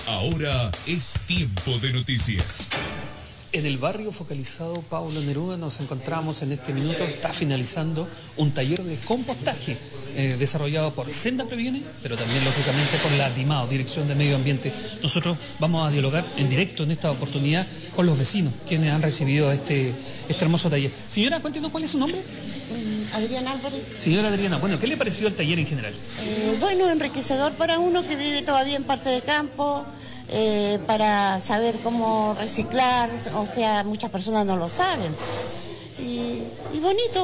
Ahora es tiempo de noticias. En el barrio focalizado Pablo Neruda nos encontramos en este minuto, está finalizando un taller de compostaje desarrollado por Senda Previene, pero también lógicamente por la DIMAO, Dirección de Medio Ambiente. Nosotros vamos a dialogar en directo en esta oportunidad con los vecinos, quienes han recibido este hermoso taller. Señora, cuéntenos cuál es su nombre. Adriana Álvarez. Señora Adriana, bueno, ¿qué le pareció el taller en general? Bueno, enriquecedor para uno que vive todavía en parte de campo, para saber cómo reciclar, o sea, muchas personas no lo saben. Y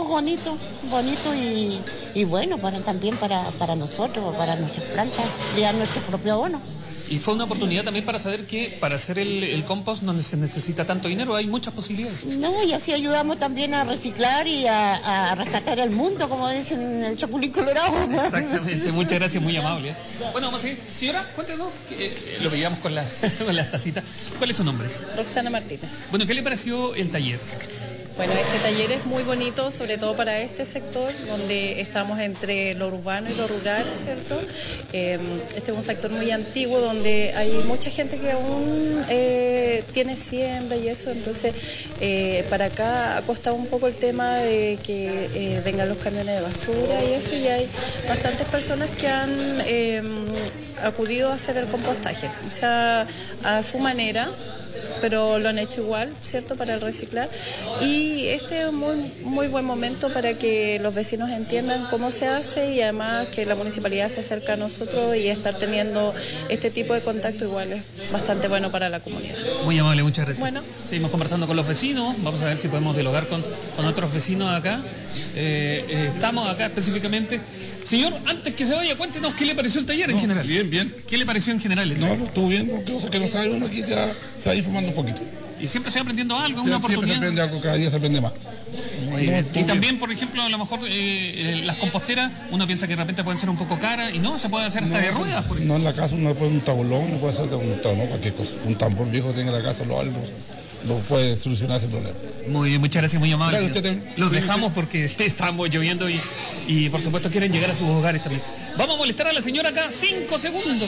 bonito y bueno, también para nosotros, para nuestras plantas, crear nuestro propio abono. Y fue una oportunidad también para saber que para hacer el compost no se necesita tanto dinero, hay muchas posibilidades. No, y así ayudamos también a reciclar y a rescatar el mundo, como dicen en el Chapulín Colorado. Exactamente, muchas gracias, muy amable. Bueno, vamos a seguir. Señora, cuéntenos, lo veíamos con las tacitas. ¿Cuál es su nombre? Roxana Martínez. Bueno, ¿qué le pareció el taller? Bueno, este taller es muy bonito, sobre todo para este sector, donde estamos entre lo urbano y lo rural, ¿cierto? Este es un sector muy antiguo, donde hay mucha gente que aún tiene siembra y eso, entonces para acá ha costado un poco el tema de que vengan los camiones de basura y eso, y hay bastantes personas que han acudido a hacer el compostaje, o sea, a su manera, pero lo han hecho igual, ¿cierto?, para el reciclar. Y este es un muy buen momento para que los vecinos entiendan cómo se hace y además que la municipalidad se acerca a nosotros y estar teniendo este tipo de contacto igual es bastante bueno para la comunidad. Muy amable, muchas gracias. Bueno. Seguimos conversando con los vecinos, vamos a ver si podemos dialogar con otros vecinos acá. Estamos acá específicamente. Señor, antes que se vaya, cuéntenos qué le pareció el taller en general. Bien. ¿Qué le pareció en general? No, estuvo bien, porque cosa que no sabe uno aquí se va informando un poquito. Y siempre se va aprendiendo algo, Sí, una siempre oportunidad. se aprende algo, cada día se aprende más. Muy bien. Y también, por ejemplo, a lo mejor las composteras, uno piensa que de repente pueden ser un poco caras y no, se puede hacer hasta de ruedas. No, en la casa uno puede un tablón, no puede hacer cualquier cosa. Un tambor viejo que tenga en la casa, lo puede solucionar ese problema. Muy bien, muchas gracias, muy amable. Gracias, Los dejamos porque estamos lloviendo y por supuesto quieren llegar a sus hogares también. Vamos a molestar a la señora acá 5 segundos.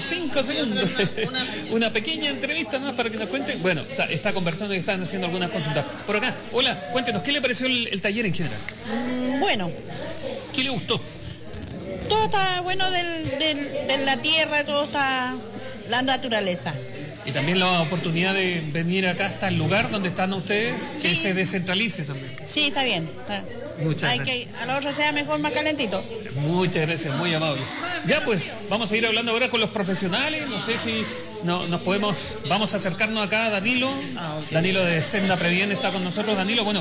Una pequeña entrevista más para que nos cuente. Bueno, está conversando y están haciendo algunas consultas. Por acá, hola, cuéntenos, ¿qué le pareció el taller en general? Bueno, ¿Qué le gustó? todo está bueno de la tierra, todo está la naturaleza. Y también la oportunidad de venir acá hasta el lugar donde están ustedes, que Sí. se descentralice también. Sí, está bien. Muchas gracias. Que a la otra sea mejor, más calentito. Muchas gracias, muy amable. Ya pues, vamos a ir hablando ahora con los profesionales, no sé si vamos a acercarnos acá a Danilo. Okay. Danilo de Senda Previene está con nosotros. Danilo, bueno,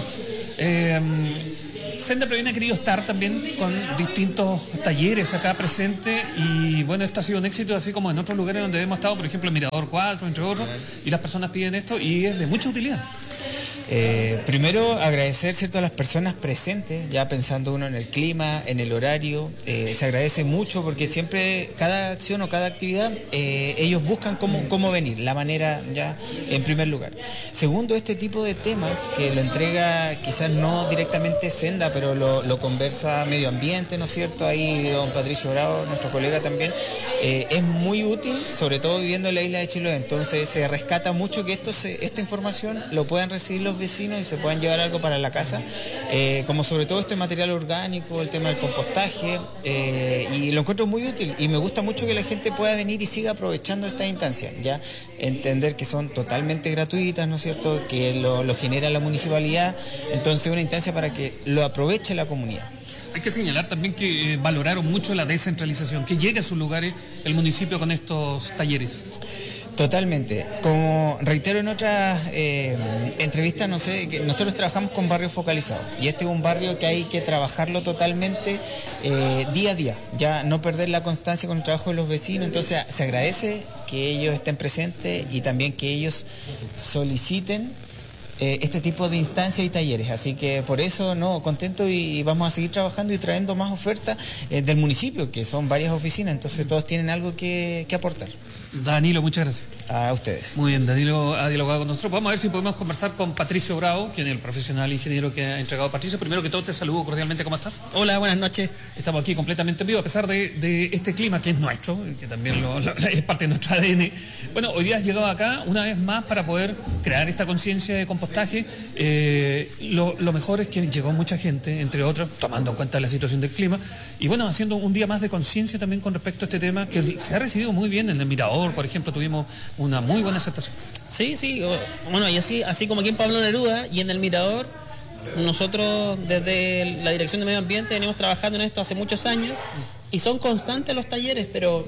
Senda Previene ha querido estar también con distintos talleres acá presentes y bueno, esto ha sido un éxito, así como en otros lugares donde hemos estado, por ejemplo en Mirador 4, entre otros, y las personas piden esto y es de mucha utilidad. Primero agradecer, ¿cierto?, a las personas presentes, ya pensando uno en el clima, en el horario, se agradece mucho porque siempre cada acción o cada actividad ellos buscan cómo venir, la manera ya en primer lugar. Segundo, este tipo de temas que lo entrega quizás no directamente Senda, pero lo conversa Medio Ambiente, ¿no es cierto? Ahí don Patricio Bravo, nuestro colega también, es muy útil, sobre todo viviendo en la isla de Chiloé, entonces se rescata mucho que esta información lo puedan recibir los vecinos y se puedan llevar algo para la casa, como sobre todo este material orgánico, el tema del compostaje, y lo encuentro muy útil y me gusta mucho que la gente pueda venir y siga aprovechando esta instancia, ya entender que son totalmente gratuitas, ¿no es cierto?, que lo genera la municipalidad, entonces una instancia para que lo aproveche la comunidad. Hay que señalar también que valoraron mucho la descentralización, que llegue a sus lugares el municipio con estos talleres. Totalmente. Como reitero en otras entrevistas, no sé, que nosotros trabajamos con barrios focalizados y este es un barrio que hay que trabajarlo totalmente día a día, ya no perder la constancia con el trabajo de los vecinos, entonces se agradece que ellos estén presentes y también que ellos soliciten este tipo de instancias y talleres, así que por eso contento y vamos a seguir trabajando y trayendo más ofertas del municipio, que son varias oficinas, entonces todos tienen algo que aportar. Danilo, muchas gracias. A ustedes. Muy bien, Danilo ha dialogado con nosotros. Vamos a ver si podemos conversar con Patricio Bravo, quien es el profesional ingeniero que ha entregado Patricio. Primero que todo te saludo cordialmente, ¿cómo estás? Hola, buenas noches. Estamos aquí completamente en vivo, a pesar de este clima que es nuestro, que también es parte de nuestro ADN. Bueno, hoy día has llegado acá una vez más para poder crear esta conciencia de compostaje. Lo mejor es que llegó mucha gente, entre otros, tomando en cuenta la situación del clima, y bueno, haciendo un día más de conciencia también con respecto a este tema, que se ha recibido muy bien en el Mirador, por ejemplo, tuvimos una muy buena aceptación. Sí, bueno, y así como aquí en Pablo Neruda y en el Mirador, nosotros desde la Dirección de Medio Ambiente venimos trabajando en esto hace muchos años y son constantes los talleres, pero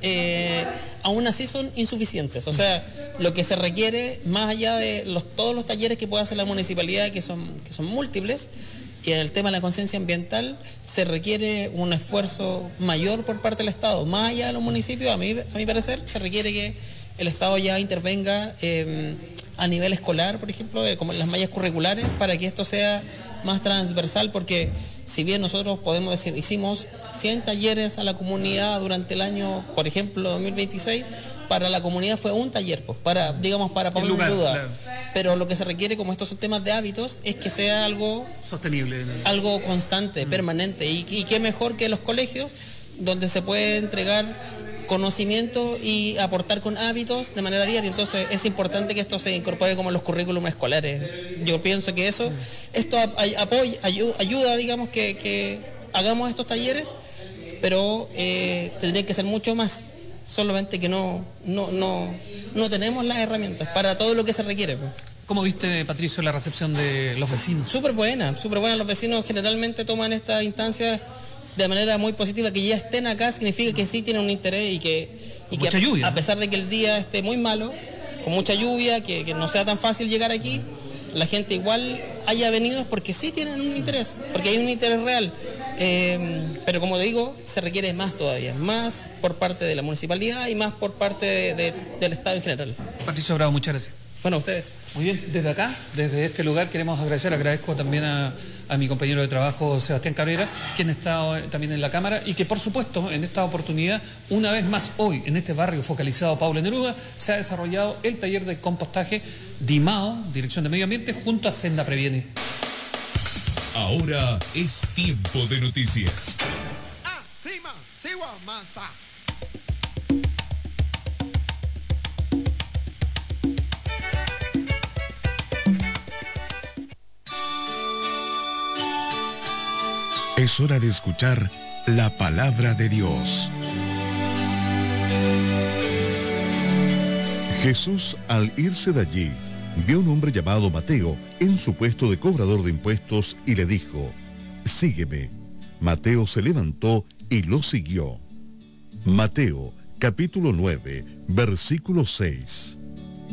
aún así son insuficientes. O sea, lo que se requiere, más allá de todos los talleres que puede hacer la municipalidad, que son múltiples, y en el tema de la conciencia ambiental se requiere un esfuerzo mayor por parte del Estado. Más allá de los municipios, a mi parecer, se requiere que el Estado ya intervenga a nivel escolar, por ejemplo, como en las mallas curriculares, para que esto sea más transversal, porque si bien nosotros podemos decir, hicimos 100 talleres a la comunidad durante el año, por ejemplo, 2026, para la comunidad fue un taller, pues, para Pablo Neruda. Claro. Pero lo que se requiere, como estos son temas de hábitos, es que sea algo sostenible, algo constante, permanente, y qué mejor que los colegios, donde se puede entregar conocimiento y aportar con hábitos de manera diaria. Entonces es importante que esto se incorpore como en los currículums escolares. Yo pienso que esto ayuda, digamos, que hagamos estos talleres, pero tendría que ser mucho más, solamente que no tenemos las herramientas para todo lo que se requiere. ¿Cómo viste, Patricio, la recepción de los vecinos? Súper buena. Los vecinos generalmente toman estas instancias de manera muy positiva. Que ya estén acá significa que sí tienen un interés y que lluvia, a pesar de que el día esté muy malo, con mucha lluvia, que no sea tan fácil llegar aquí, la gente igual haya venido porque sí tienen un interés, porque hay un interés real. Pero como digo, se requiere más todavía, más por parte de la municipalidad y más por parte del Estado en general. Patricio Bravo, muchas gracias. Bueno, ustedes. Muy bien, desde acá, desde este lugar queremos agradezco también a mi compañero de trabajo Sebastián Cabrera, quien está también en la Cámara, y que por supuesto en esta oportunidad, una vez más hoy, en este barrio focalizado Pablo Neruda, se ha desarrollado el taller de compostaje DIMAO, Dirección de Medio Ambiente, junto a Senda Previene. Ahora es tiempo de noticias. Es hora de escuchar la palabra de Dios. Jesús, al irse de allí, vio a un hombre llamado Mateo en su puesto de cobrador de impuestos y le dijo: sígueme. Mateo se levantó y lo siguió. Mateo, capítulo 9, versículo 6.